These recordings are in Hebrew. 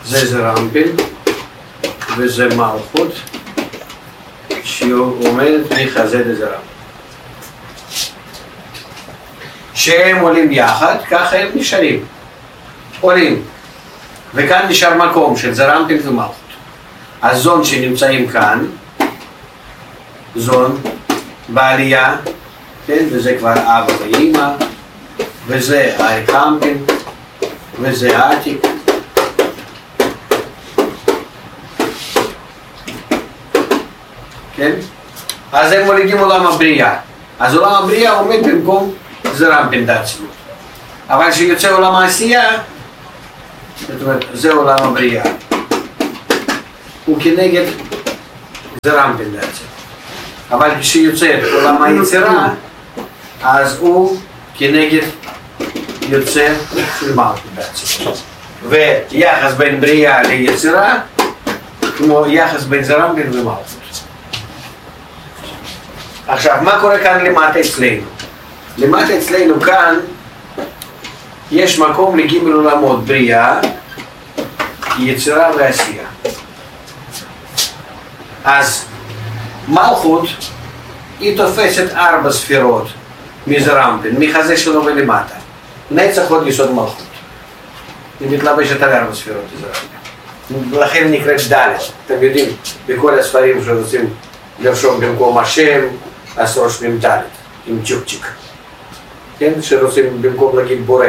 זה זרמפין וזה מלכות שעומדת מחזה דזרמפין. שהם עולים יחד, ככה הם נשארים. עולים. וכאן נשאר מקום של זרמפין ומלכות. הזון שנמצאים כאן, זון בעלייה, כן? וזה כבר אבא ואמא, וזה האיחמפין, וזה העתיק. כן? אז הם מולידים עולם הבריאה. אז עולם הבריאה עומד במקום זרמפין בעצמו. אבל כשיוצא עולם העשייה, זאת אומרת, זה עולם הבריאה. הוא כנגד זרמפין בעצם. אבל כשיוצא עולם היצירה, אז הוא כנגד יוצא של מלכות בעצם. ויחס בין בריאה ליצירה, כמו יחס בין זרמפין ומלכות. עכשיו, מה קורה כאן למטה אצלנו? למטה אצלנו כאן יש מקום לגימל עולמות, בריאה, יצירה ועשייה. אז מלכות היא תופסת 4 ספירות מזרמפין, מחזה שלו ולמטה. נצח עוד יסוד מלכות. היא מתלבשת על 4 ספירות מזרמפין. לכן נקראת ד'. אתם יודעים, בכל הספרים שרוצים לרשום במקום השם, אז רושמים ד' עם צ'ופצ'יק. כן? שרוצים במקום להגיד בורא.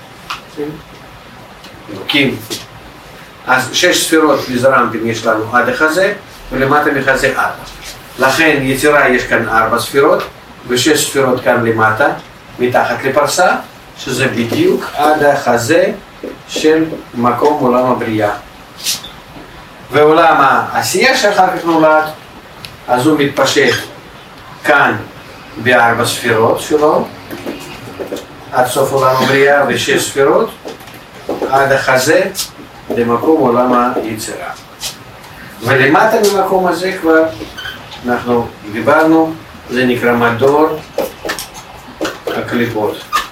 אלוקים. אז 6 ספירות מזרמפין יש לנו עד החזה, ולמטה מחזה 4. לכן יצירה יש כאן 4 ספירות, ו6 ספירות כאן למטה, מתחת לפרסה, שזה בדיוק עד החזה של מקום עולם הבריאה. ועולם העשייה שאחר כך נולד, אז הוא מתפשט כאן ב4 ספירות שלו, עד סוף עולם הבריאה ו6 ספירות, עד החזה למקום עולם היצירה. ולמטה ממקום הזה כבר אנחנו דיברנו, זה נקרא מדור הקליפות.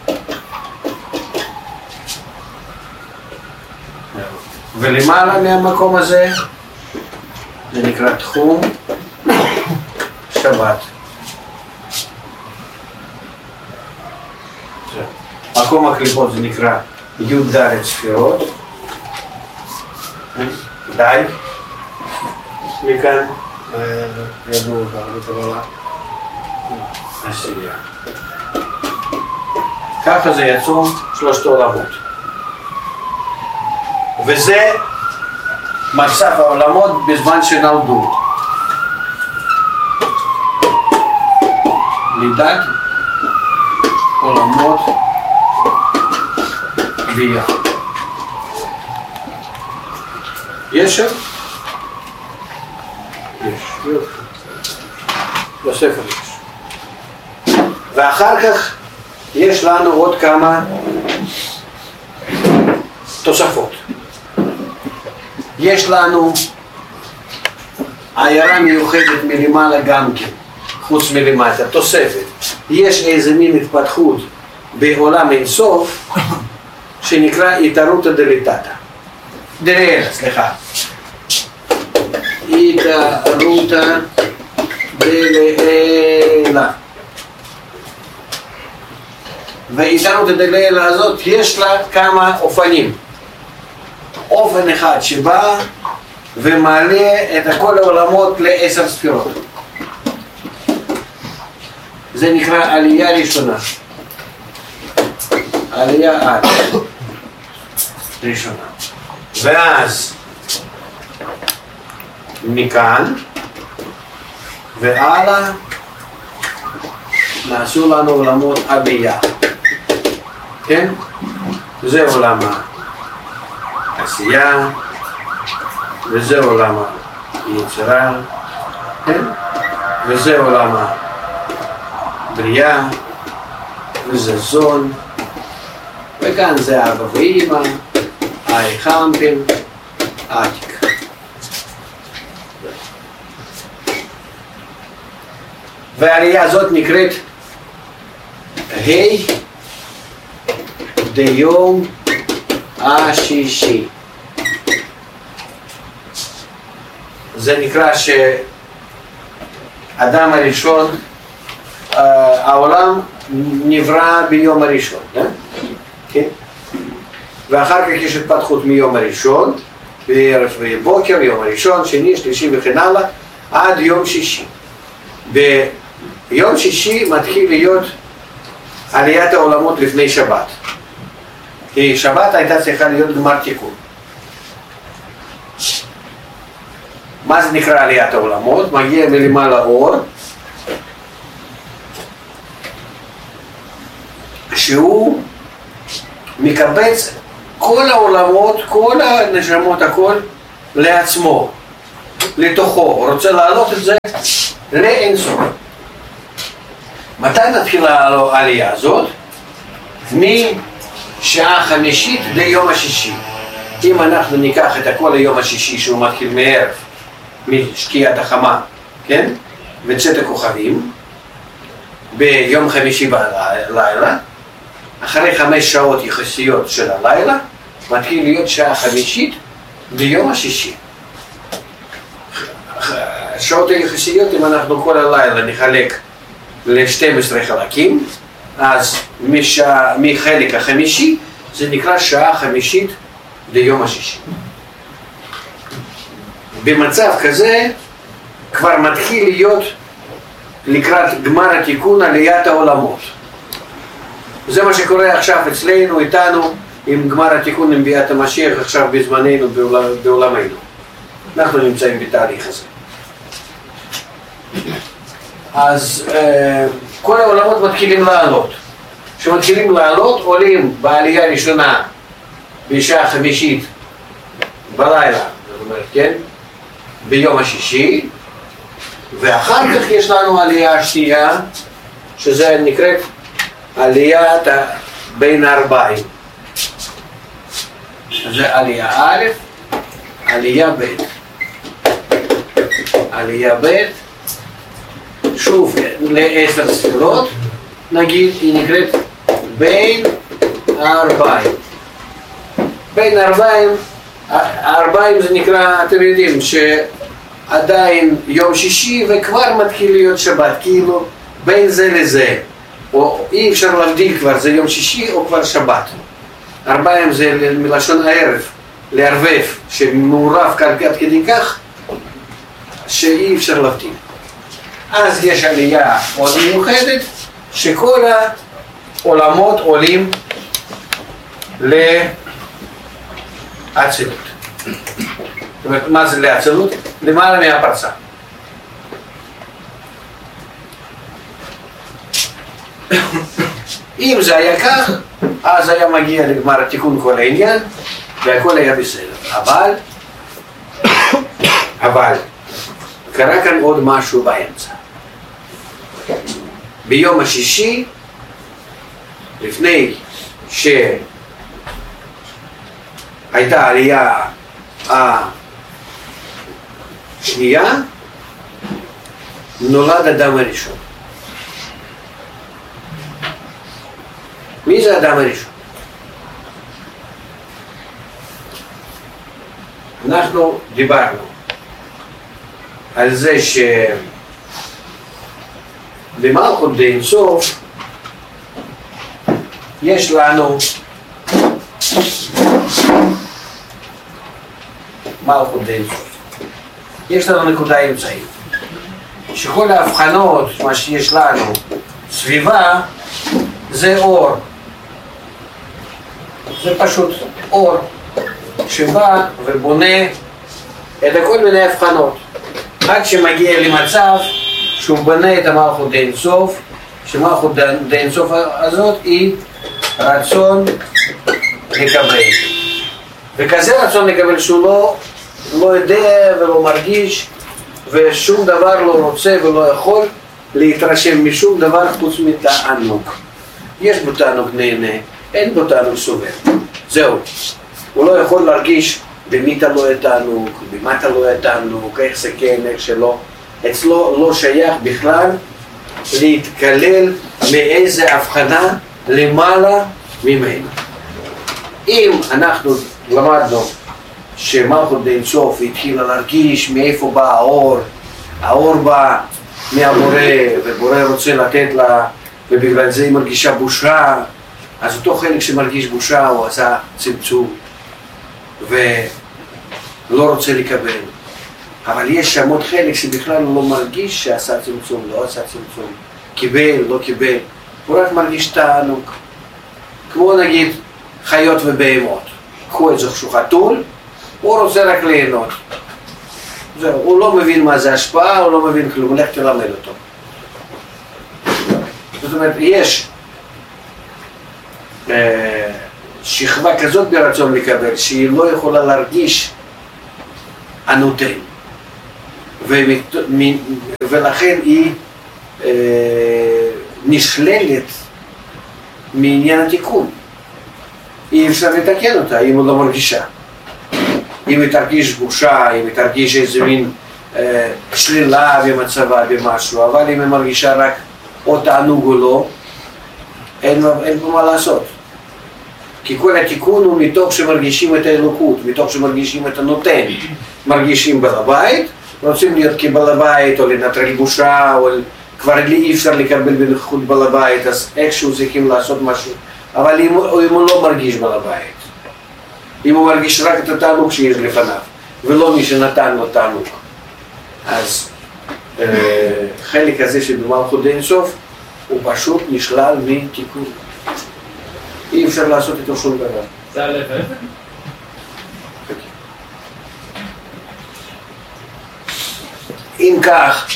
ולמעלה מהמקום הזה זה נקרא תחום שבת. מקום הקליפות זה נקרא י"ד ספירות. די. מכאן ידעו בטבלה עשייה. ככה זה יצאו 3 עולמות. וזה מצב העולמות בזמן שנולדו. לידת עולמות בריאה. יש שם? יש. בספר יש. ואחר כך יש לנו עוד כמה תוספות. יש לנו עיירה מיוחדת מלמעלה גם כן, חוץ מלמטה, תוספת. יש איזה מין התפתחות בעולם אינסוף שנקרא התערותא דליטתא. דלילה, סליחה. התערותא דלילה. והתערותא דלילה הזאת יש לה כמה אופנים. אופן אחד שבא ומעלה את כל העולמות ל10 ספירות. זה נקרא עלייה ראשונה. עלייה ראשונה. ואז מכאן והלאה נעשו לנו עולמות עלייה. כן? זה עולם העשייה, וזה עולם היצירה, כן? וזה עולם הבריאה, וזה זון, וכאן זה אבא ואמא, האיחמפין, העתיק. והעלייה הזאת נקראת ה' דיום השישי. זה נקרא שאדם הראשון, העולם נברא ביום הראשון, כן? ואחר כך יש התפתחות מיום הראשון, בערב ובוקר, יום הראשון, שני, שלישי וכן הלאה, עד יום שישי. ביום שישי מתחיל להיות עליית העולמות לפני שבת. כי שבת הייתה צריכה להיות גמר תיקון. מה זה נקרא עליית העולמות? מגיע מלמעלה אור, שהוא מקבץ כל העולמות, כל הנשמות, הכל לעצמו, לתוכו, הוא רוצה להעלות את זה לאינסוף. מתי מתחילה העלייה הזאת? משעה חמישית ליום השישי. אם אנחנו ניקח את הכל ליום השישי שהוא מתחיל מערב, משקיעת החמה, כן? וצאת הכוכבים, ביום חמישי בלילה, אחרי 5 שעות יחסיות של הלילה, מתחיל להיות שעה חמישית ביום השישי. השעות היחסיות, אם אנחנו כל הלילה נחלק ל-12 חלקים, אז מחלק החמישי זה נקרא שעה חמישית ליום השישי. במצב כזה כבר מתחיל להיות לקראת גמר התיקון עליית העולמות. זה מה שקורה עכשיו אצלנו, איתנו, עם גמר התיקון עם ביאת המשיח עכשיו בזמננו, בעולמנו. אנחנו נמצאים בתהליך הזה. אז כל העולמות מתחילים לעלות. כשמתחילים לעלות, עולים בעלייה ראשונה בשעה חמישית בלילה, זאת אומרת, כן? ביום השישי, ואחר כך יש לנו עלייה שנייה, שזה נקראת עליית בין הארבעים. זה עלייה א', עלייה ב'. עלייה ב', שוב ל10 ספירות, נגיד היא נקראת בין הארבעים. בין הארבעים זה נקרא, אתם יודעים, שעדיין יום שישי וכבר מתחיל להיות שבת, כאילו בין זה לזה. או אי אפשר להבדיל כבר, זה יום שישי או כבר שבת. 40 זה מלשון הערב, לערבב, שמעורב כאן עד כדי כך, שאי אפשר להבדיל. אז יש עלייה מאוד מיוחדת, שכל העולמות עולים לאצילות. זאת אומרת, מה זה לאצילות? למעלה מהפרסה. אם זה היה כך, אז היה מגיע לגמר התיקון כל העניין, והכל היה בסדר. אבל, קרה כאן עוד משהו באמצע. ביום השישי, לפני שהייתה העלייה השנייה, נולד אדם הראשון. מי זה האדם הראשון? אנחנו דיברנו על זה שבמלכות דאין סוף יש לנו מלכות דאין סוף. יש לנו נקודה אמצעית. שכל ההבחנות, מה שיש לנו סביבה, זה אור. זה פשוט אור שבא ובונה את כל מיני הבחנות עד שמגיע למצב שהוא בונה את המלכות דאין סוף, שמלכות דאין סוף הזאת היא רצון לקבל, וכזה רצון לקבל שהוא לא יודע ולא מרגיש ושום דבר לא רוצה ולא יכול להתרשם משום דבר חוץ מתענוג. יש בו תענוג נהנה, אין בו תענוג סובל. זהו. הוא לא יכול להרגיש במי תלוי תענוג, במה תלוי תענוג, איך זה כן, איך שלא. אצלו לא שייך בכלל להתקלל מאיזה הבחנה למעלה ממנו. אם אנחנו למדנו שמלכות דאין סוף התחילה להרגיש מאיפה בא האור. האור בא מהבורא, ובורא רוצה לתת לה, ובגלל זה היא מרגישה בושה. אז אותו חלק שמרגיש בושה הוא עשה צמצום, ולא רוצה לקבל. אבל יש שם עוד חלק שבכלל הוא לא מרגיש שעשה צמצום, לא עשה צמצום, קיבל, לא קיבל, הוא רק מרגיש תענוג. כמו נגיד חיות ובהמות, קחו את זה חתול, הוא רוצה רק ליהנות. זהו, הוא לא מבין מה זה השפעה, הוא לא מבין כלום, לך תלמד אותו. זאת אומרת, יש שכבה כזאת ברצון לקבל, שהיא לא יכולה להרגיש הנותן. ולכן היא נשללת מעניין התיקון. אי אפשר לתקן אותה אם היא לא מרגישה. אם היא תרגיש בושה, אם היא תרגיש איזה מין שלילה במצבה, במשהו, אבל אם היא מרגישה רק או תענוג או לא, אין פה מה לעשות. כי כל התיקון הוא מתוך שמרגישים את האלוקות, מתוך שמרגישים את הנותן. מרגישים בעל הבית, רוצים להיות כבעל הבית, או לנטרל בושה, או כבר אי אפשר לקבל בנוכחות בעל הבית, אז איכשהו צריכים לעשות משהו. אבל אם הוא לא מרגיש בעל הבית, אם הוא מרגיש רק את התענוג שיש לפניו, ולא מי שנתן לו תענוג, אז חלק הזה שבמלכות דאין סוף, הוא פשוט נשלל מתיקון. אי אפשר לעשות איתו שום דבר. זה הלב האבן? אם כך,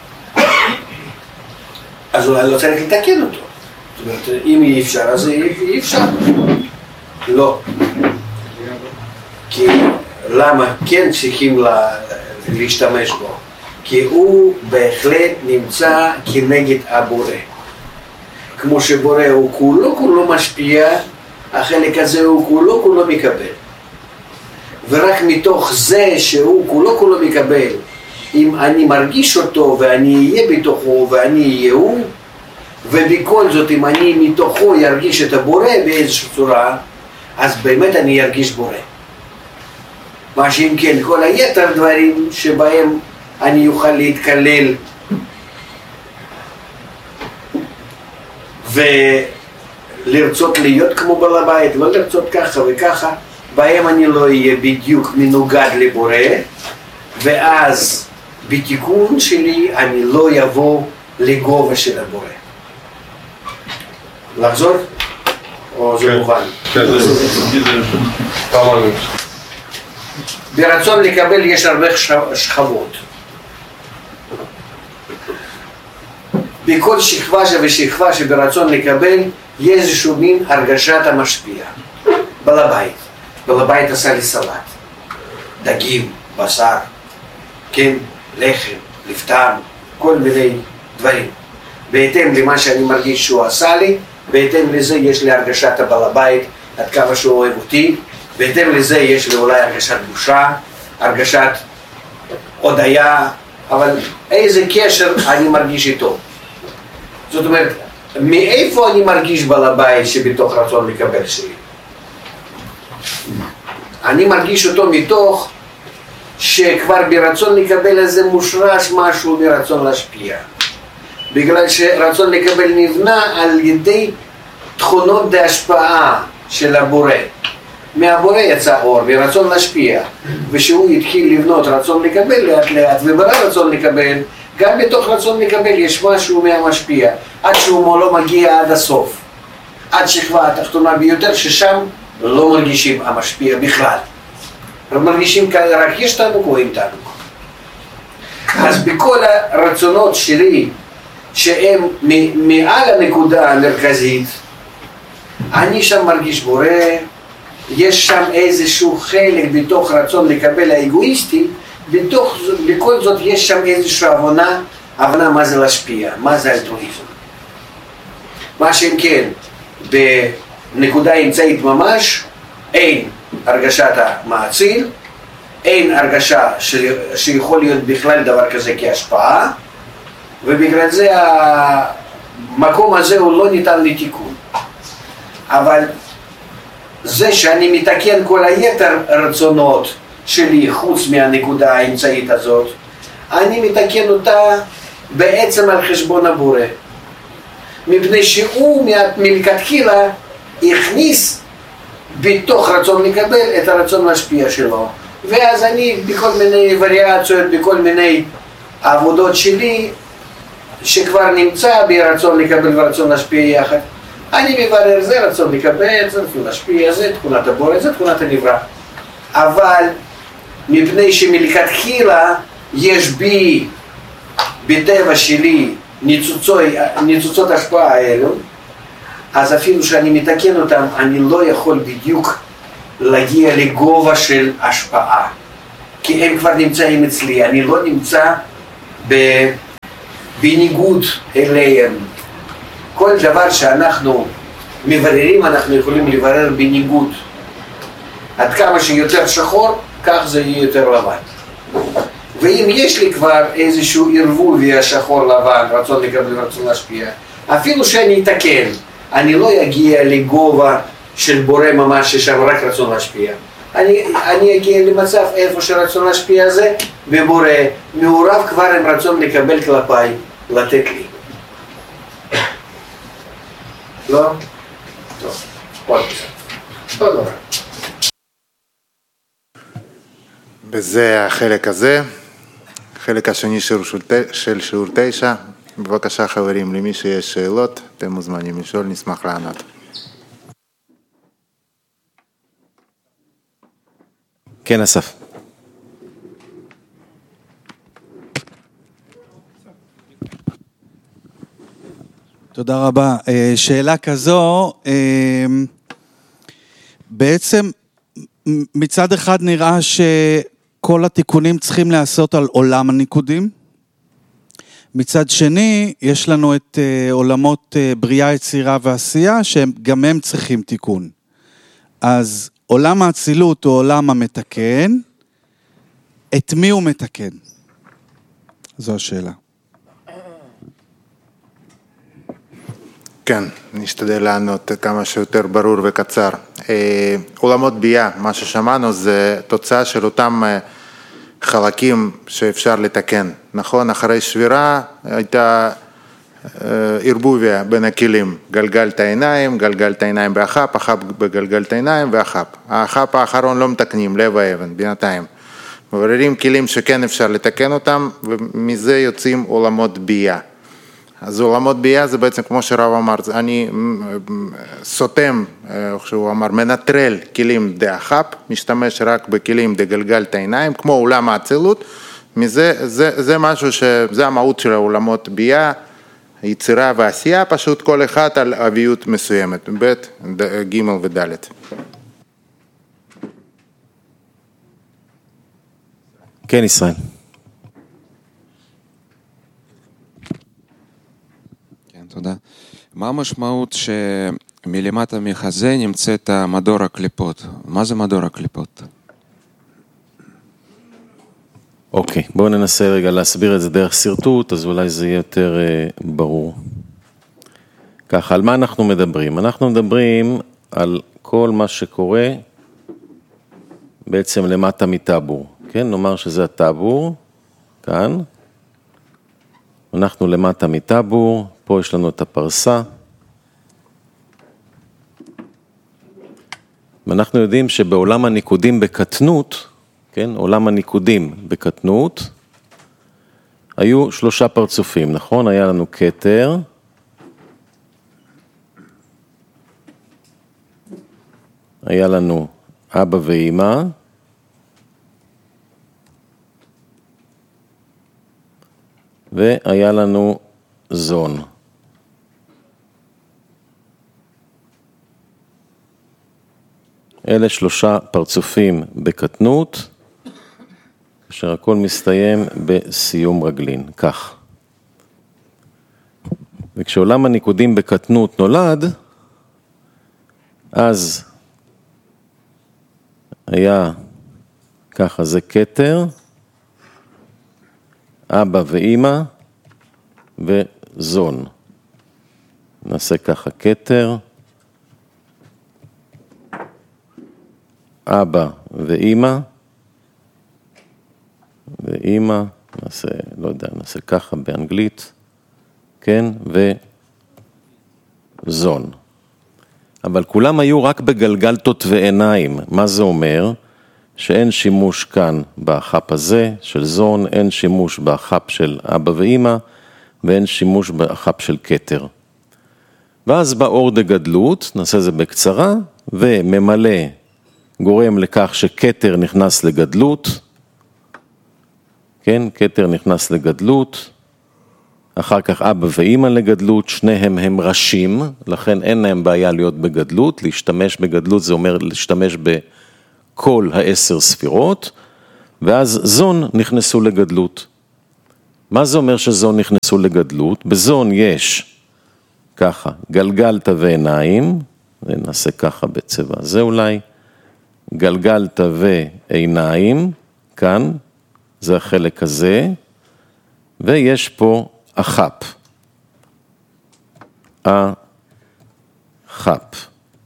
אז אולי לא צריך לתקן אותו. זאת אומרת, אם אי אפשר, אז אי אפשר. לא. כי למה כן צריכים להשתמש בו? כי הוא בהחלט נמצא כנגד הבורא. כמו שבורא הוא כולו משפיע, החלק הזה הוא כולו מקבל. ורק מתוך זה שהוא כולו מקבל, אם אני מרגיש אותו ואני אהיה בתוכו ואני אהיה הוא, ובכל זאת אם אני מתוכו ירגיש את הבורא באיזושהי צורה, אז באמת אני ארגיש בורא. מה שאם כן, כל היתר דברים שבהם אני אוכל להתקלל ולרצות להיות כמו בעל הבית, לא לרצות ככה וככה, בהם אני לא אהיה בדיוק מנוגד לבורא, ואז בתיקון שלי אני לא יבוא לגובה של הבורא. לחזור? או זה מובן? כן, ברצון לקבל יש הרבה שכבות. בכל שכבה ושכבה שברצון לקבל יש איזשהו מין הרגשת המשפיע. בעל הבית. בעל הבית עשה לי סלט. דגים, בשר, כן, לחם, לפתן, כל מיני דברים. בהתאם למה שאני מרגיש שהוא עשה לי, בהתאם לזה יש לי הרגשת הבעל הבית, עד כמה שהוא אוהב אותי, בהתאם לזה יש לי אולי הרגשת בושה, הרגשת הודיה, אבל איזה קשר אני מרגיש איתו. זאת אומרת, מאיפה אני מרגיש בעל הבית שבתוך רצון לקבל שלי? אני מרגיש אותו מתוך שכבר ברצון לקבל איזה מושרש משהו מרצון להשפיע. בגלל שרצון לקבל נבנה על ידי תכונות ההשפעה של הבורא. מהבורא יצא אור ורצון להשפיע, ושהוא התחיל לבנות רצון לקבל לאט לאט, וברצון לקבל, גם בתוך רצון לקבל יש משהו מהמשפיע, עד שהוא לא מגיע עד הסוף, עד שכבה התחתונה ביותר, ששם לא מרגישים המשפיע בכלל. מרגישים רק יש תענוג או אין תענוג. אז בכל הרצונות שלי, שהם מעל הנקודה המרכזית, אני שם מרגיש בורא, יש שם איזשהו חלק בתוך רצון לקבל האגואיסטי, בכל זאת יש שם איזושהי הבנה מה זה להשפיע, מה זה אלטרואיזם. מה שאם כן, בנקודה אמצעית ממש, אין הרגשת המאציל, אין הרגשה שיכול להיות בכלל דבר כזה כהשפעה, ובגלל זה המקום הזה הוא לא ניתן לתיקון. אבל זה שאני מתקן כל היתר רצונות שלי חוץ מהנקודה האמצעית הזאת, אני מתקן אותה בעצם על חשבון הבורא. מפני שהוא מלכתחילה הכניס בתוך רצון לקבל את הרצון להשפיע שלו. ואז אני בכל מיני וריאציות, בכל מיני עבודות שלי, שכבר נמצא ברצון לקבל ורצון להשפיע יחד, אני מברר זה רצון לקבל, זה רצון להשפיע, זה תכונת הבורא, זה תכונת הנברא. אבל מפני שמלכתחילה יש בי, בטבע שלי, ניצוצות השפעה האלו, אז אפילו שאני מתקן אותם, אני לא יכול בדיוק להגיע לגובה של השפעה, כי הם כבר נמצאים אצלי, אני לא נמצא בניגוד אליהם. כל דבר שאנחנו מבררים, אנחנו יכולים לברר בניגוד. עד כמה שיותר שחור, כך זה יהיה יותר לבן. ואם יש לי כבר איזשהו ערבובי השחור לבן, רצון לקבל ורצון להשפיע, אפילו שאני אתקן, אני לא אגיע לגובה של בורא ממש ששם רק רצון להשפיע. אני אגיע למצב איפה שרצון להשפיע זה, ובורא מעורב כבר עם רצון לקבל כלפיי, לתת לי. לא? טוב, עוד קצת. לא נורא. וזה החלק הזה, חלק השני של שיעור 9. בבקשה חברים, למי שיש שאלות, אתם מוזמנים לשאול, נשמח לענות. כן, אסף. תודה רבה. שאלה כזו, בעצם מצד אחד נראה שכל התיקונים צריכים לעשות על עולם הניקודים. מצד שני, יש לנו את עולמות בריאה, יצירה ועשייה, שגם הם צריכים תיקון. אז עולם האצילות הוא עולם המתקן, את מי הוא מתקן? זו השאלה. כן, נשתדל לענות כמה שיותר ברור וקצר. עולמות בייה, מה ששמענו זה תוצאה של אותם חלקים שאפשר לתקן. נכון, אחרי שבירה הייתה ערבוביה בין הכלים, גלגלת העיניים, גלגלת העיניים באחף, אחף בגלגלת העיניים ואחף. האחף האחרון לא מתקנים, לב האבן, בינתיים. מבררים כלים שכן אפשר לתקן אותם, ומזה יוצאים עולמות בייה. אז עולמות בייה זה בעצם כמו שרב אמר, אני סותם, איך שהוא אמר, מנטרל כלים דאחפ, משתמש רק בכלים דגלגלת העיניים, כמו עולם האצילות, זה משהו שזה המהות של העולמות בייה, יצירה ועשייה, פשוט כל אחד על אביות מסוימת, ב' ג' וד'. כן, ישראל. תודה. מה המשמעות שמלמטה מחזה נמצאת מדור הקליפות? מה זה מדור הקליפות? אוקיי, בואו ננסה רגע להסביר את זה דרך סרטוט, אז אולי זה יהיה יותר ברור. ככה, על מה אנחנו מדברים? אנחנו מדברים על כל מה שקורה בעצם למטה מטאבור. כן, נאמר שזה הטאבור, כאן. אנחנו למטה מטאבור, פה יש לנו את הפרסה. ואנחנו יודעים שבעולם הניקודים בקטנות, כן, עולם הניקודים בקטנות, היו 3 פרצופים, נכון? היה לנו כתר, היה לנו אבא ואמא, והיה לנו זון. אלה 3 פרצופים בקטנות, אשר הכל מסתיים בסיום רגלין, כך. וכשעולם הניקודים בקטנות נולד, אז היה ככה, זה כתר, אבא ואמא וזון. נעשה ככה כתר, אבא ואמא ואמא, נעשה, לא יודע, נעשה ככה באנגלית, כן, וזון. אבל כולם היו רק בגלגלתות ועיניים. מה זה אומר? שאין שימוש כאן בחפ הזה של זון, אין שימוש בחפ של אבא ואמא, ואין שימוש בחפ של כתר. ואז באור דגדלות, נעשה זה בקצרה, וממלא גורם לכך שכתר נכנס לגדלות, כן, כתר נכנס לגדלות, אחר כך אבא ואמא לגדלות, שניהם הם ראשים, לכן אין להם בעיה להיות בגדלות, להשתמש בגדלות זה אומר להשתמש בכל 10 ספירות, ואז זון נכנסו לגדלות. מה זה אומר שזון נכנסו לגדלות? בזון יש ככה, גלגלת ועיניים, נעשה ככה בצבע הזה אולי, גלגלת ועיניים, כאן, זה החלק הזה, ויש פה החפ. החפ.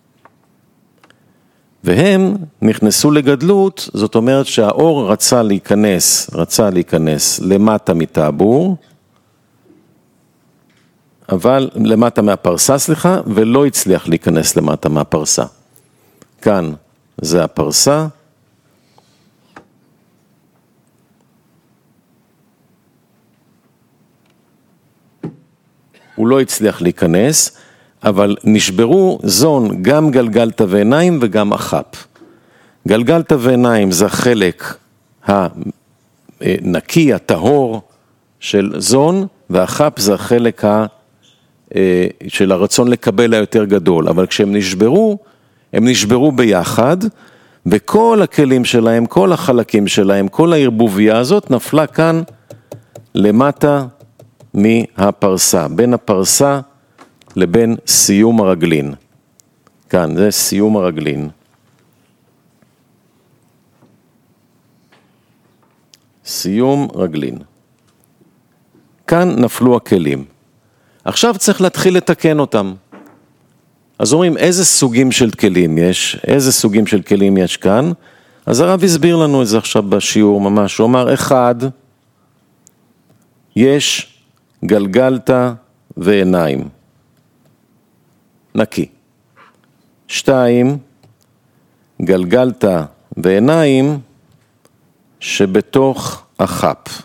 והם נכנסו לגדלות, זאת אומרת שהאור רצה להיכנס למטה מטאבור, אבל למטה מהפרסה, סליחה, ולא הצליח להיכנס למטה מהפרסה. כאן זה הפרסה, הוא לא הצליח להיכנס, אבל נשברו זון גם גלגלת ועיניים וגם החפ. גלגלת ועיניים זה החלק הנקי, הטהור של זון, והחפ זה החלק של הרצון לקבל היותר גדול. אבל כשהם נשברו, הם נשברו ביחד, וכל הכלים שלהם, כל החלקים שלהם, כל הערבוביה הזאת נפלה כאן למטה מהפרסה, בין הפרסה לבין סיום הרגלין. כאן זה סיום הרגלין. סיום רגלין. כאן נפלו הכלים. עכשיו צריך להתחיל לתקן אותם. אז אומרים, איזה סוגים של כלים יש? איזה סוגים של כלים יש כאן? אז הרב הסביר לנו את זה עכשיו בשיעור ממש. הוא אמר, 1, יש גלגלת ועיניים. נקי. 2, גלגלת ועיניים שבתוך החפ.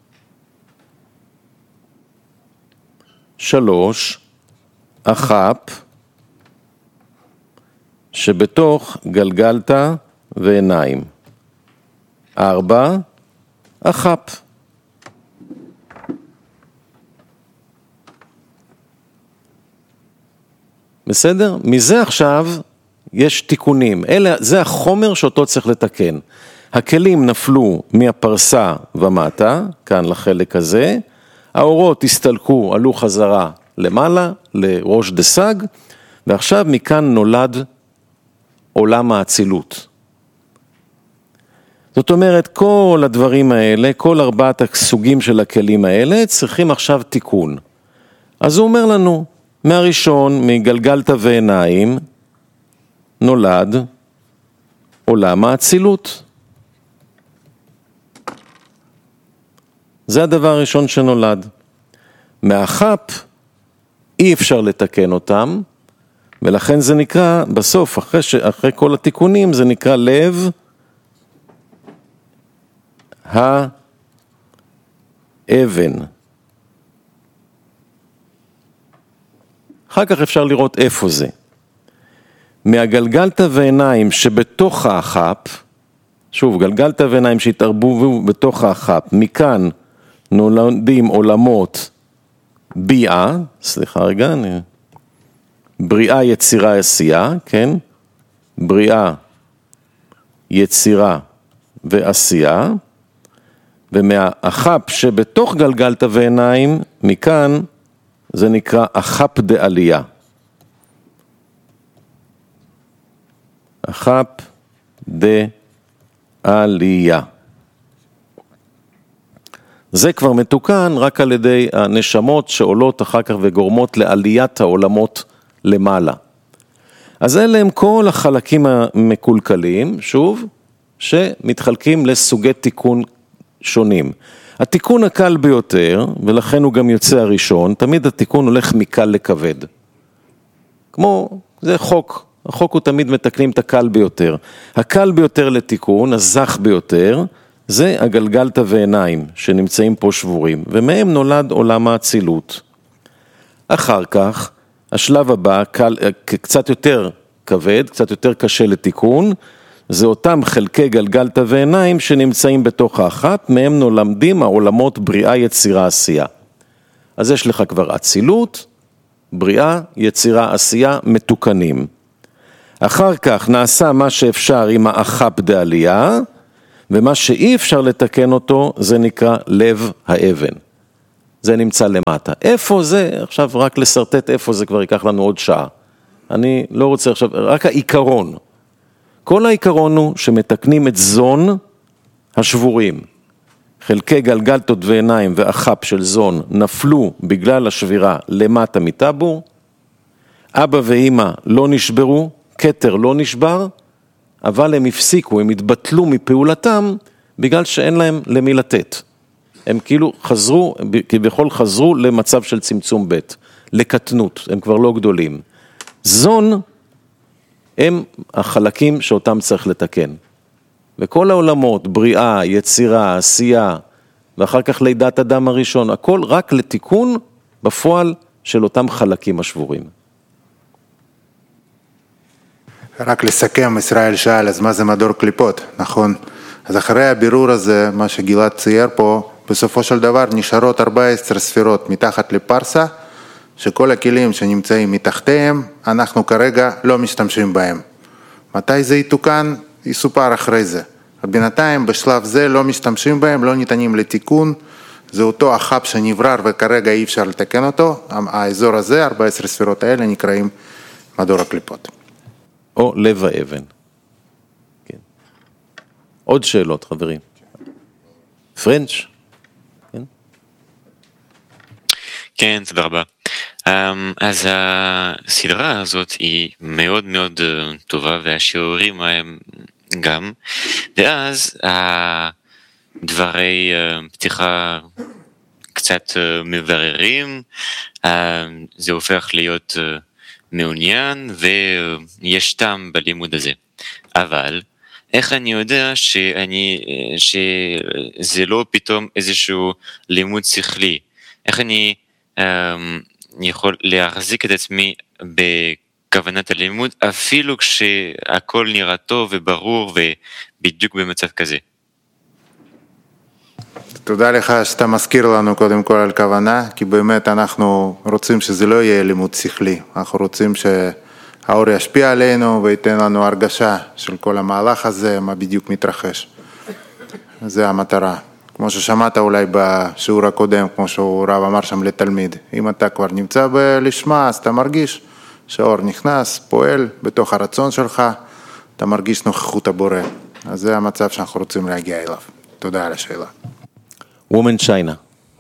3, החפ שבתוך גלגלת ועיניים. 4, החפ. בסדר? מזה עכשיו יש תיקונים. זה החומר שאותו צריך לתקן. הכלים נפלו מהפרסה ומטה, כאן לחלק הזה. האורות הסתלקו, עלו חזרה למעלה, לראש דסג, ועכשיו מכאן נולד עולם האצילות. זאת אומרת, כל הדברים האלה, כל 4 הסוגים של הכלים האלה, צריכים עכשיו תיקון. אז הוא אומר לנו, מהראשון, מגלגלת ועיניים, נולד עולם האצילות. זה הדבר הראשון שנולד. מהחפ אי אפשר לתקן אותם, ולכן זה נקרא, בסוף, אחרי כל התיקונים, זה נקרא לב האבן. אחר כך אפשר לראות איפה זה. מהגלגלת ועיניים שבתוך החפ, שוב, גלגלת ועיניים שהתערבו בתוך החפ, מכאן נולדים עולמות ביאה, סליחה רגע, בריאה, יצירה, עשייה, כן? בריאה, יצירה ועשייה, ומהחפ שבתוך גלגלת ועיניים, מכאן זה נקרא החפ דעלייה. החפ דעלייה. זה כבר מתוקן רק על ידי הנשמות שעולות אחר כך וגורמות לעליית העולמות למעלה. אז אלה הם כל החלקים המקולקלים, שוב, שמתחלקים לסוגי תיקון שונים. התיקון הקל ביותר, ולכן הוא גם יוצא הראשון, תמיד התיקון הולך מקל לכבד. כמו, זה חוק, החוק הוא תמיד מתקנים את הקל ביותר. הקל ביותר לתיקון, הזך ביותר, זה הגלגלתא ועיניים שנמצאים פה שבורים, ומהם נולד עולם האצילות. אחר כך, השלב הבא, קצת יותר כבד, קצת יותר קשה לתיקון, זה אותם חלקי גלגלתא ועיניים שנמצאים בתוך האחת, מהם נולדים העולמות בריאה, יצירה, עשייה. אז יש לך כבר אצילות, בריאה, יצירה, עשייה, מתוקנים. אחר כך נעשה מה שאפשר עם האחת דעלייה, ומה שאי אפשר לתקן אותו, זה נקרא לב האבן. זה נמצא למטה. איפה זה? עכשיו רק לסרטט איפה זה כבר ייקח לנו עוד שעה. אני לא רוצה עכשיו, רק העיקרון. כל העיקרון הוא שמתקנים את זון השבורים. חלקי גלגלתות ועיניים ואחת של זון נפלו בגלל השבירה למטה מטבור. אבא ואמא לא נשברו, כתר לא נשבר, אבל הם הפסיקו, הם התבטלו מפעולתם בגלל שאין להם למי לתת. הם כאילו חזרו, כביכול חזרו למצב של צמצום ב', לקטנות, הם כבר לא גדולים. זון הם החלקים שאותם צריך לתקן. וכל העולמות, בריאה, יצירה, עשייה, ואחר כך לידת אדם הראשון, הכל רק לתיקון בפועל של אותם חלקים השבורים. רק לסכם, ישראל שאל, אז מה זה מדור קליפות, נכון? אז אחרי הבירור הזה, מה שגלעד צייר פה, בסופו של דבר נשארות 14 ספירות מתחת לפרסה, שכל הכלים שנמצאים מתחתיהם, אנחנו כרגע לא משתמשים בהם. מתי זה יתוקן? יסופר אחרי זה. בינתיים בשלב זה לא משתמשים בהם, לא ניתנים לתיקון, זה אותו אחת שנברר וכרגע אי אפשר לתקן אותו, האזור הזה, 14 ספירות האלה נקראים מדור הקליפות. או לב האבן. כן. עוד שאלות, חברים. פרנץ'? כן? כן, תודה רבה. אז הסדרה הזאת היא מאוד מאוד טובה, והשיעורים הם גם, ואז דברי פתיחה קצת מבררים, זה הופך להיות מעוניין ויש טעם בלימוד הזה. אבל איך אני יודע שזה לא פתאום איזשהו לימוד שכלי? איך אני יכול להחזיק את עצמי בכוונת הלימוד, אפילו כשהכל נראה טוב וברור ובדיוק במצב כזה? תודה לך שאתה מזכיר לנו קודם כל על כוונה, כי באמת אנחנו רוצים שזה לא יהיה לימוד שכלי, אנחנו רוצים שהאור ישפיע עלינו וייתן לנו הרגשה של כל המהלך הזה, מה בדיוק מתרחש. זה המטרה. כמו ששמעת אולי בשיעור הקודם, כמו שהוא רב אמר שם לתלמיד, אם אתה כבר נמצא בלשמה, אז אתה מרגיש שהאור נכנס, פועל בתוך הרצון שלך, אתה מרגיש נוכחות הבורא. אז זה המצב שאנחנו רוצים להגיע אליו. תודה על השאלה. Woman China.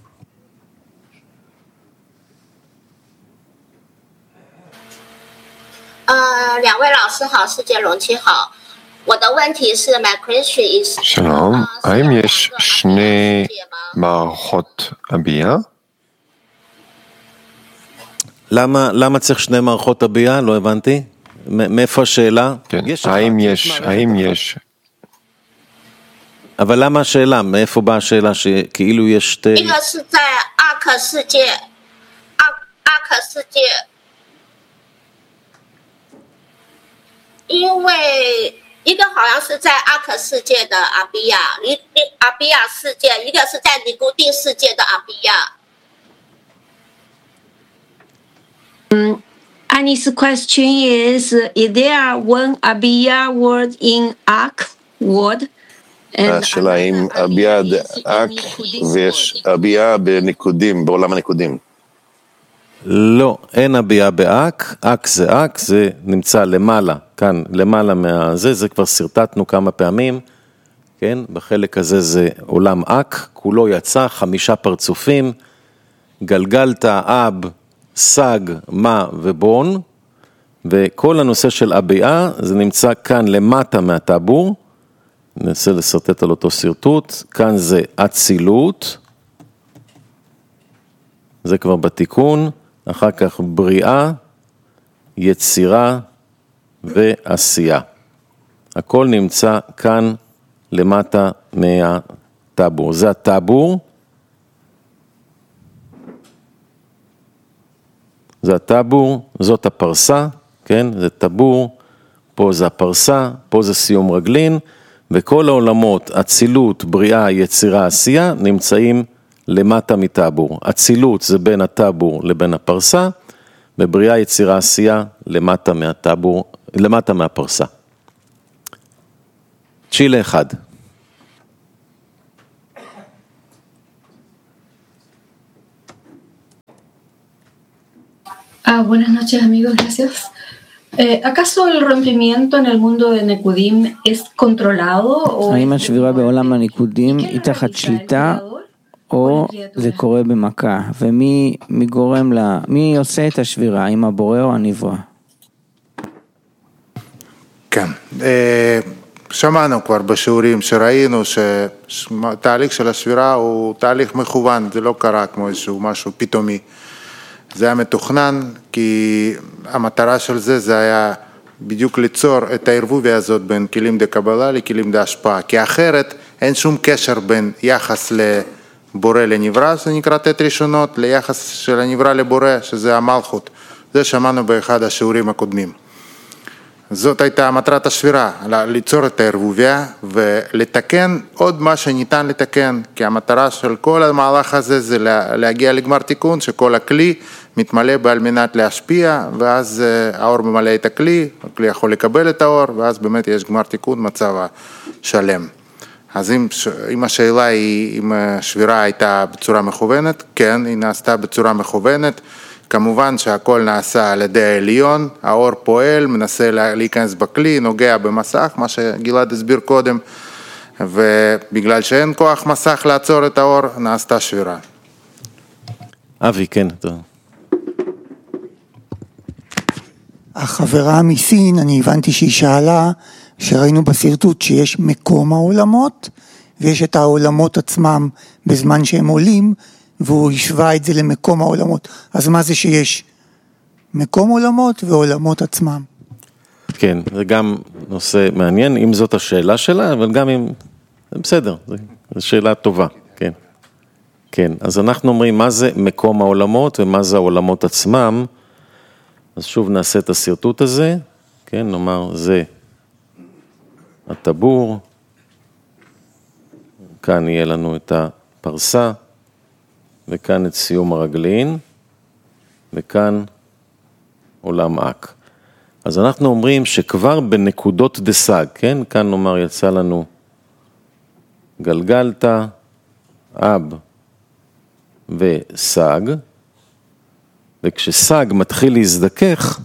两位老师好，世界容器好。我的问题是 my question is שלום, האם יש שני מערכות הביעה? למה צריך שני מערכות הביעה? לא הבנתי. מאיפה השאלה? כן, האם יש? אבל למה השאלה? מאיפה באה השאלה שכאילו יש שתי... 一个是在阿克世界，阿克世界，因为一个好像是在阿克世界的阿比亚，阿比亚世界，一个是在尼古丁世界的阿比亚。 Annie's question is there one Abiya word in Ak word? השאלה האם הביאה דאק ויש הביאה בניקודים, בעולם הניקודים. לא, אין הביאה באק, אק זה אק, זה נמצא למעלה, כאן למעלה מהזה, זה כבר סרטטנו כמה פעמים, כן, בחלק הזה זה עולם אק, כולו יצא, 5 פרצופים, גלגלת, אב, סג, מה ובון, וכל הנושא של הביאה, זה נמצא כאן למטה מהטבור, ננסה לסרטט על אותו סרטוט, כאן זה אצילות, זה כבר בתיקון, אחר כך בריאה, יצירה ועשייה. הכל נמצא כאן למטה מהטאבור. זה הטאבור. זה הטאבור, זאת הפרסה, כן? זה טאבור, פה זה הפרסה, פה זה סיום רגלין, וכל העולמות, אצילות, בריאה, יצירה, עשייה, נמצאים למטה מטאבור. אצילות זה בין הטאבור לבין הפרסה, ובריאה, יצירה, עשייה, למטה מהטאבור, למטה מהפרסה. צ'ילה 1. Buenas noches amigos, gracias. ¿Acaso el rompimiento en el mundo de Nekudim es controlado? האם השבירה בעולם הניקודים היא תחת שליטה או זה קורה במכה? ומי גורם לה, מי עושה את השבירה, האם הבורא או הנברא? כן, שמענו כבר בשיעורים שראינו שתהליך של השבירה הוא תהליך מכוון, זה לא קרה כמו איזשהו משהו פתאומי. זה היה מתוכנן, כי המטרה של זה היה בדיוק ליצור את הערבוביה הזאת בין כלים דה קבלה לכלים דה השפעה, כי אחרת אין שום קשר בין יחס לבורא לנברא, זה נקרא תת ראשונות, ליחס של הנברא לבורא, שזה המלכות. זה שמענו באחד השיעורים הקודמים. זאת הייתה מטרת השבירה, ליצור את הערבוביה ולתקן עוד מה שניתן לתקן, כי המטרה של כל המהלך הזה זה להגיע לגמר תיקון, שכל הכלי מתמלא בעל מנת להשפיע, ואז האור ממלא את הכלי, הכלי יכול לקבל את האור, ואז באמת יש גמר תיקון, מצב שלם. אז אם השאלה היא, אם השבירה הייתה בצורה מכוונת, כן, היא נעשתה בצורה מכוונת, כמובן שהכל נעשה על ידי העליון, האור פועל, מנסה להיכנס בכלי, נוגע במסך, מה שגלעד הסביר קודם, ובגלל שאין כוח מסך לעצור את האור, נעשתה שבירה. אבי, כן. החברה מסין, אני הבנתי שהיא שאלה, שראינו בסרטוט שיש מקום העולמות, ויש את העולמות עצמם בזמן שהם עולים, והוא השווה את זה למקום העולמות. אז מה זה שיש? מקום עולמות ועולמות עצמם. כן, זה גם נושא מעניין, אם זאת השאלה שלה, אבל גם אם... זה בסדר, זו שאלה טובה, כן. כן, אז אנחנו אומרים מה זה מקום העולמות ומה זה העולמות עצמם. אז שוב נעשה את הסרטוט הזה, כן, נאמר זה הטבור, כאן יהיה לנו את הפרסה, וכאן את סיום הרגלין, וכאן עולם אק. אז אנחנו אומרים שכבר בנקודות דסג, כן? כאן נאמר יצא לנו גלגלתא, אב וסג, וכשסג מתחיל להזדכך,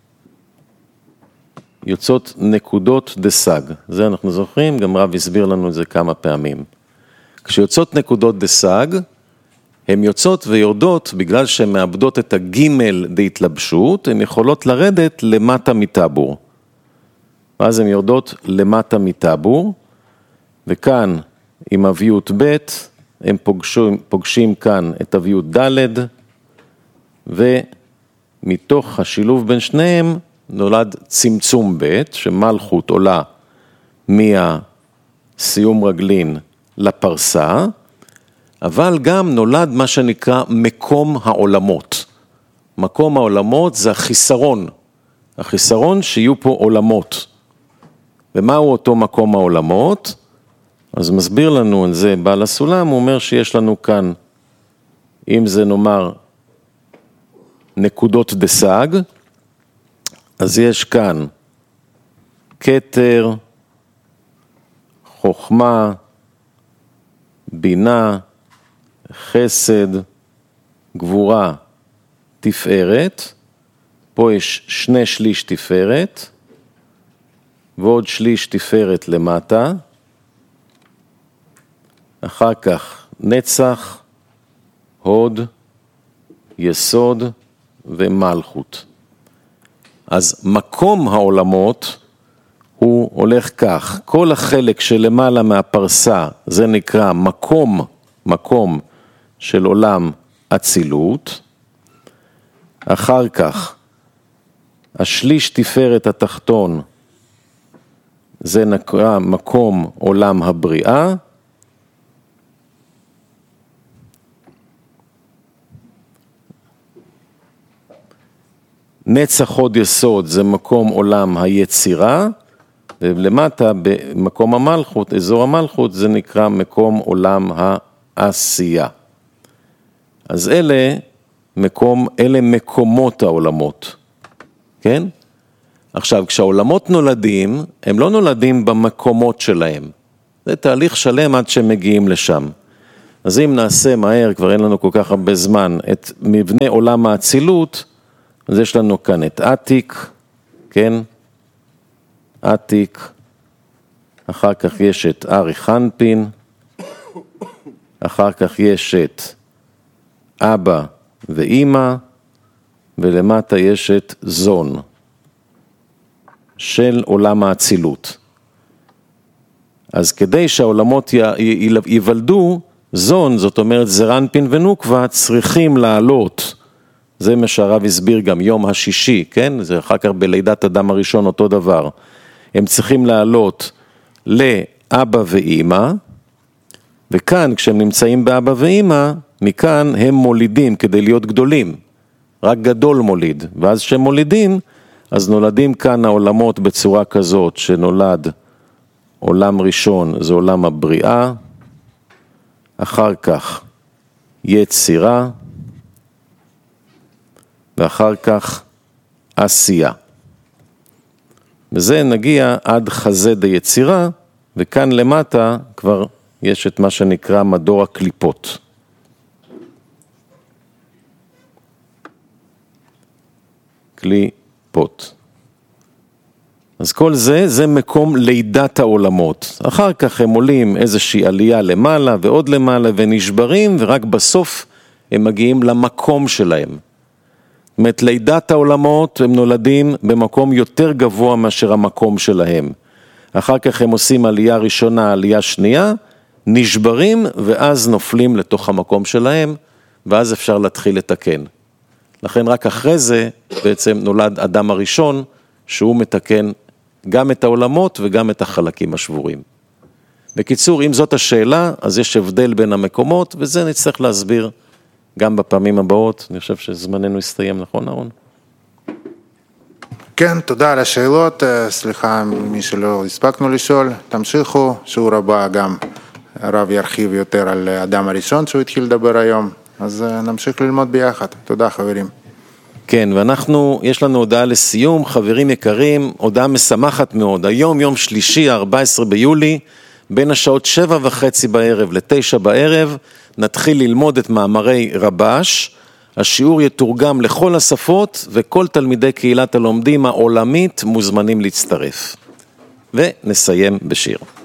יוצאות נקודות דסג. זה אנחנו זוכרים, גם רב הסביר לנו את זה כמה פעמים. כשיוצאות נקודות דסג, הן יוצאות ויורדות בגלל שהן מאבדות את הגימל בהתלבשות, הן יכולות לרדת למטה מטאבור. ואז הן יורדות למטה מטאבור, וכאן עם אביות ב' הם פוגשים כאן את אביות ד', ומתוך השילוב בין שניהם נולד צמצום ב', שמלכות עולה מהסיום רגלין לפרסה, אבל גם נולד מה שנקרא מקום העולמות. מקום העולמות זה החיסרון. החיסרון שיהיו פה עולמות. ומהו אותו מקום העולמות? אז מסביר לנו על זה בעל הסולם, הוא אומר שיש לנו כאן, אם זה נאמר נקודות דסג, אז יש כאן כתר, חוכמה, בינה, חסד, גבורה, תפארת, פה יש 2/3 תפארת, ועוד 1/3 תפארת למטה, אחר כך נצח, הוד, יסוד ומלכות. אז מקום העולמות הוא הולך כך, כל החלק שלמעלה מהפרסה זה נקרא מקום של עולם אצילות, אחר כך השליש תפארת התחתון זה נקרא מקום עולם הבריאה, נצח הוד יסוד זה מקום עולם היצירה, ולמטה במקום המלכות, אזור המלכות, זה נקרא מקום עולם העשייה. אז אלה מקומות העולמות, כן? עכשיו, כשהעולמות נולדים, הם לא נולדים במקומות שלהם. זה תהליך שלם עד שהם מגיעים לשם. אז אם נעשה מהר, כבר אין לנו כל כך הרבה זמן, את מבנה עולם האצילות, אז יש לנו כאן את עתיק, כן? עתיק, אחר כך יש את ארי חנפין, אחר כך יש את אבא ואמא, ולמטה יש את זון, של עולם האצילות. אז כדי שהעולמות ייוולדו, זון, זאת אומרת זרנפין ונוקבה, צריכים לעלות, זה מה שהרב הסביר גם יום השישי, כן? זה אחר כך בלידת אדם הראשון אותו דבר. הם צריכים לעלות לאבא ואמא, וכאן כשהם נמצאים באבא ואמא, מכאן הם מולידים כדי להיות גדולים. רק גדול מוליד, ואז כשהם מולידים, אז נולדים כאן העולמות בצורה כזאת, שנולד עולם ראשון, זה עולם הבריאה, אחר כך יצירה, ואחר כך עשייה. וזה נגיע עד חזה דיצירה, וכאן למטה כבר יש את מה שנקרא מדור הקליפות. קליפות. אז כל זה מקום לידת העולמות. אחר כך הם עולים איזושהי עלייה למעלה ועוד למעלה ונשברים, ורק בסוף הם מגיעים למקום שלהם. זאת אומרת, לידת העולמות הם נולדים במקום יותר גבוה מאשר המקום שלהם. אחר כך הם עושים עלייה ראשונה, עלייה שנייה, נשברים ואז נופלים לתוך המקום שלהם, ואז אפשר להתחיל לתקן. לכן רק אחרי זה בעצם נולד אדם הראשון, שהוא מתקן גם את העולמות וגם את החלקים השבורים. בקיצור, אם זאת השאלה, אז יש הבדל בין המקומות, וזה נצטרך להסביר גם בפעמים הבאות. אני חושב שזמננו יסתיים, נכון, אהרון? כן, תודה על השאלות. סליחה, מי שלא הספקנו לשאול, תמשיכו. שיעור הבא גם הרב ירחיב יותר על אדם הראשון שהוא התחיל לדבר היום, אז נמשיך ללמוד ביחד. תודה, חברים. כן, יש לנו הודעה לסיום, חברים יקרים, הודעה משמחת מאוד. היום, יום שלישי, 14 ביולי, בין השעות 7:30 בערב ל9 בערב, נתחיל ללמוד את מאמרי רבש. השיעור יתורגם לכל השפות, וכל תלמידי קהילת הלומדים העולמית מוזמנים להצטרף. ונסיים בשיר.